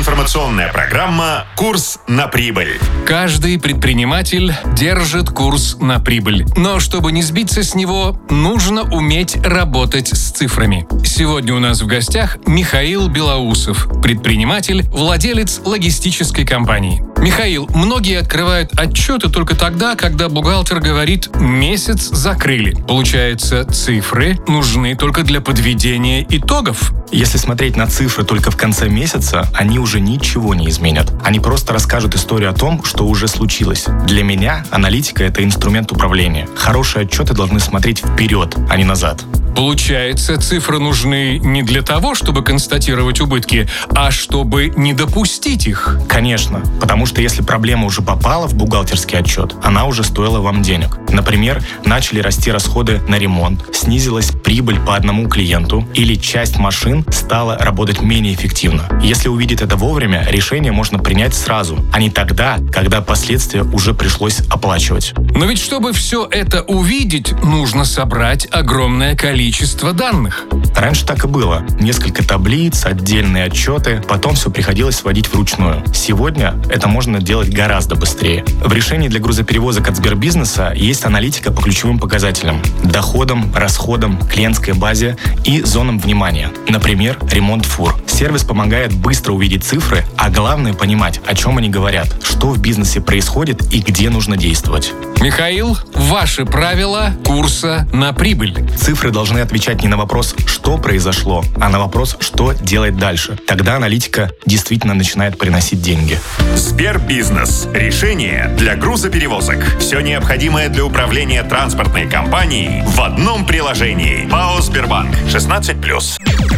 информационная программа «Курс на прибыль». Каждый предприниматель держит курс на прибыль. Но чтобы не сбиться с него, нужно уметь работать с цифрами. Сегодня у нас в гостях Михаил Белоусов, предприниматель, владелец логистической компании. Михаил, многие открывают отчеты только тогда, когда бухгалтер говорит «месяц закрыли». Получается, цифры нужны только для подведения итогов. Если смотреть на цифры только в конце месяца, они уже ничего не изменят. Они просто расскажут историю о том, что уже случилось. Для меня аналитика — это инструмент управления. Хорошие отчеты должны смотреть вперед, а не назад. Получается, цифры нужны не для того, чтобы констатировать убытки, а чтобы не допустить их. Конечно, потому что если проблема уже попала в бухгалтерский отчет, она уже стоила вам денег. Например, начали расти расходы на ремонт, снизилась прибыль по одному клиенту или часть машин стала работать менее эффективно. Если увидеть это вовремя, решение можно принять сразу, а не тогда, когда последствия уже пришлось оплачивать. Но ведь чтобы все это увидеть, нужно собрать огромное количество данных. Раньше так и было. Несколько таблиц, отдельные отчеты, потом все приходилось сводить вручную. Сегодня это можно делать гораздо быстрее. В решении для грузоперевозок от Сбербизнеса есть аналитика по ключевым показателям: доходам, расходам, клиентской базе и зонам внимания. Например, ремонт фур. Сервис помогает быстро увидеть цифры, а главное — понимать, о чем они говорят, что в бизнесе происходит и где нужно действовать. Михаил, ваши правила курса на прибыль. Цифры должны отвечать не на вопрос «что произошло», а на вопрос «что делать дальше». Тогда аналитика действительно начинает приносить деньги. Сбербизнес. Решение для грузоперевозок. Все необходимое для управления транспортной компанией в одном приложении. ПАО «Сбербанк». 16+.